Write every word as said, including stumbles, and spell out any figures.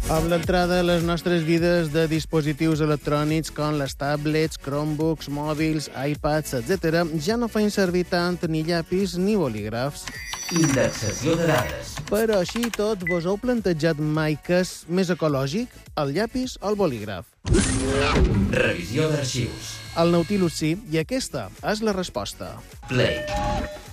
Amb l'entrada a les nostres vides de dispositius electrònics com les tablets, Chromebooks, mòbils, iPads, etcètera, ja no feien servir tant ni llapis ni bolígrafs. Indexació de dades. Però així i tot, vos heu plantejat mai què és més ecològic, el llapis o el bolígraf? Revisió d'arxius. El Nautilus sí, i aquesta és la resposta. Play.